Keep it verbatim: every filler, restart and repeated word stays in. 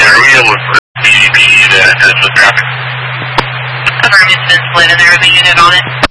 are we able for D C P to assist with traffic? Affirmative, been split and there is a unit on it.